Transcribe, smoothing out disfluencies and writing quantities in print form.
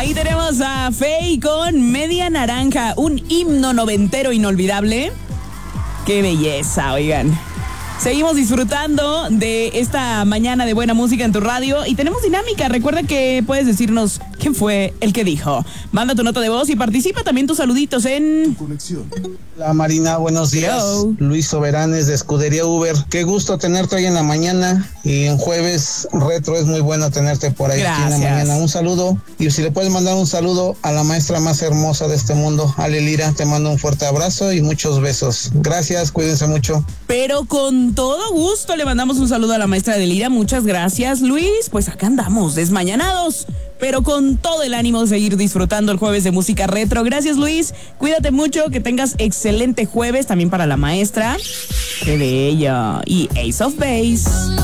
Ahí tenemos a Faye con Media Naranja, un himno noventero inolvidable. ¡Qué belleza, oigan! Seguimos disfrutando de esta mañana de buena música en tu radio y tenemos dinámica. Recuerda que puedes decirnos quién fue el que dijo. Manda tu nota de voz y participa también tus saluditos en... Conexión. Hola Marina, buenos días. Hello. Luis Soberanes de Escudería Uber. Qué gusto tenerte hoy en la mañana y en jueves retro es muy bueno tenerte por ahí aquí en la mañana. Un saludo y si le puedes mandar un saludo a la maestra más hermosa de este mundo, Ale Lira, te mando un fuerte abrazo y muchos besos. Gracias, cuídense mucho. Pero con todo gusto le mandamos un saludo a la maestra de Lira. Muchas gracias, Luis. Pues acá andamos, desmañanados, pero con todo el ánimo de seguir disfrutando el jueves de música retro. Gracias, Luis. Cuídate mucho, que tengas excelente jueves también para la maestra. ¡Qué bello! Y Ace of Base.